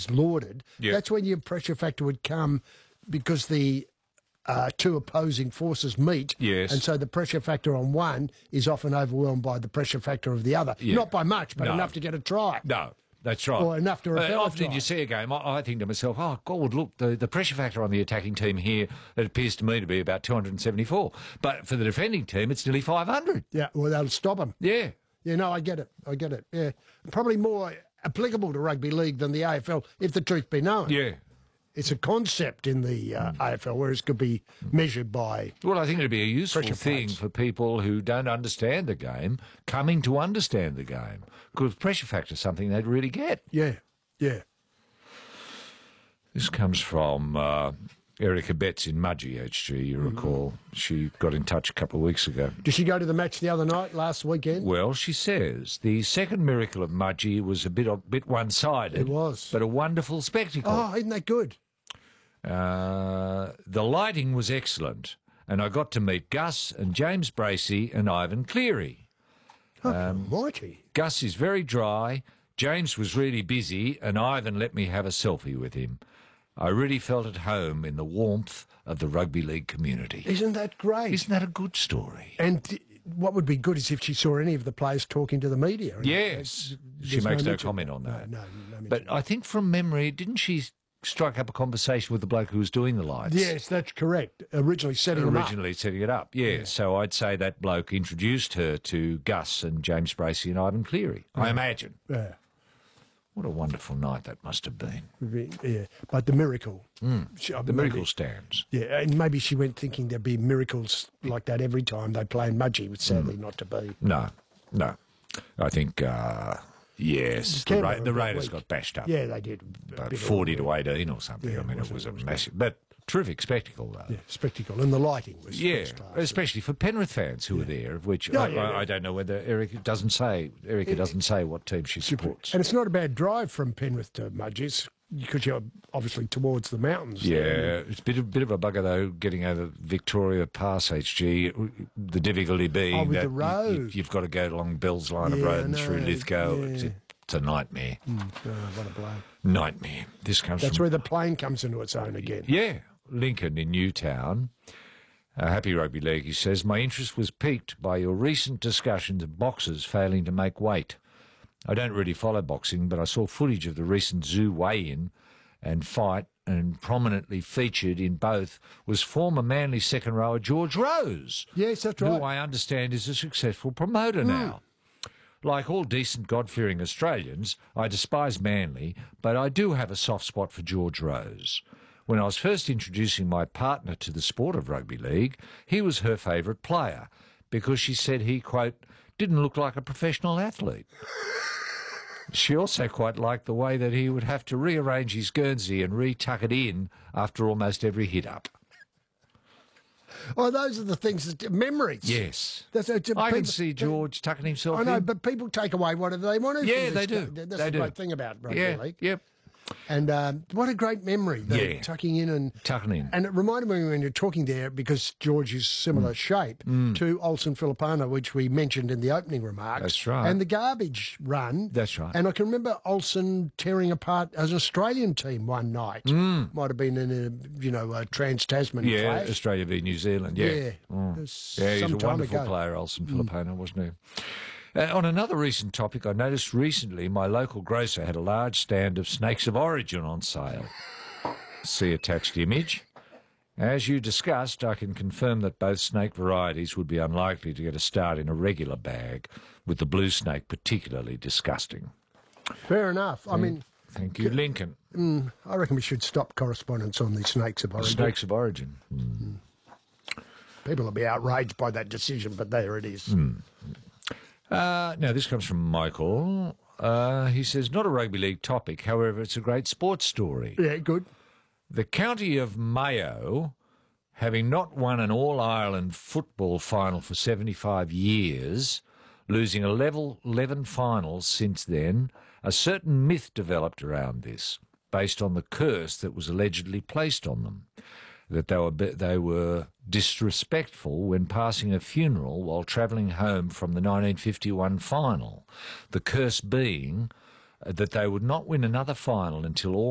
is lauded, that's when your pressure factor would come because the two opposing forces meet. Yes. And so the pressure factor on one is often overwhelmed by the pressure factor of the other. Not by much, but enough to get a try. No. That's right. Or enough to repel often you see a game, I think to myself, oh, God, look, the pressure factor on the attacking team here, it appears to me to be about 274. But for the defending team, it's nearly 500. Yeah, well, that'll stop them. Yeah. Yeah, no, I get it. Yeah. Probably more applicable to rugby league than the AFL, if the truth be known. Yeah. It's a concept in the AFL, whereas it could be measured by... Well, I think it'd be a useful thing plates. for people who don't understand the game coming to understand the game, because pressure factor is something they'd really get. Yeah. This comes from Erica Betts in Mudgee, HG, you recall. She got in touch a couple of weeks ago. Did she go to the match the other night, last weekend? Well, she says, the second miracle of Mudgee was a bit one-sided. It was. But a wonderful spectacle. Oh, isn't that good? The lighting was excellent, and I got to meet Gus and James Bracey and Ivan Cleary. Mighty. Gus is very dry, James was really busy, and Ivan let me have a selfie with him. I really felt at home in the warmth of the rugby league community. Isn't that great? Isn't that a good story? And what would be good is if she saw any of the players talking to the media. Yes. She makes no comment on that. No but I think from memory, didn't she strike up a conversation with the bloke who was doing the lights? Yes, that's correct. Originally setting it up, yeah. So I'd say that bloke introduced her to Gus and James Bracey and Ivan Cleary, I imagine. Yeah. What a wonderful night that must have been. Yeah, but the miracle. The miracle stands. Yeah, and maybe she went thinking there'd be miracles like that every time they play in Mudgee, but sadly not to be. No. I think, yes, the Raiders got bashed up. Yeah, they did. About 40 to 18 or something. Yeah, I mean, it was a massive... But terrific spectacle, though. Yeah, spectacle. And the lighting was first class. Especially for Penrith fans who were there, of which I don't know whether Erica doesn't say what team she supports. And it's not a bad drive from Penrith to Mudgee, because you're obviously towards the mountains. Yeah, it's a bit of a bugger, though, getting over Victoria Pass, HG, the difficulty being with that the road. You've got to go along Bell's Line of Road and through Lithgow. Yeah. It's a nightmare. What a blow. Nightmare. That's where the plane comes into its own again. Yeah, Lincoln in Newtown. Happy Rugby League, he says, my interest was piqued by your recent discussions of boxers failing to make weight. I don't really follow boxing, but I saw footage of the recent Zoo weigh-in and fight, and prominently featured in both was former Manly second rower George Rose. Yes, that's right. Who I understand is a successful promoter now. Like all decent, God-fearing Australians, I despise Manly, but I do have a soft spot for George Rose. When I was first introducing my partner to the sport of rugby league, he was her favourite player because she said he, quote, didn't look like a professional athlete. She also quite liked the way that he would have to rearrange his Guernsey and re-tuck it in after almost every hit-up. Oh, those are the things, memories. Yes. I can see George tucking himself in. I know, but people take away whatever they want to. Yeah, they do. That's the great thing about rugby league. Yep. And what a great memory, tucking in. And it reminded me when you're talking there, because George is similar shape to Olsen Filipano, which we mentioned in the opening remarks. That's right. And the garbage run. That's right. And I can remember Olsen tearing apart an Australian team one night. Might have been in a Trans-Tasman clash. Australia v New Zealand, Yeah. He's a wonderful player, Olsen Filipano, wasn't he? On another recent topic, I noticed recently my local grocer had a large stand of snakes of origin on sale. See attached image. As you discussed, I can confirm that both snake varieties would be unlikely to get a start in a regular bag, with the blue snake particularly disgusting. Fair enough. Thank you, Lincoln. I reckon we should stop correspondence on the snakes of origin. Snakes of origin. People will be outraged by that decision, but there it is. Now, this comes from Michael. He says, not a rugby league topic, however, it's a great sports story. Yeah, good. The county of Mayo, having not won an All-Ireland football final for 75 years, losing 11 finals since then, a certain myth developed around this, based on the curse that was allegedly placed on them, that they were disrespectful when passing a funeral while travelling home from the 1951 final, the curse being that they would not win another final until all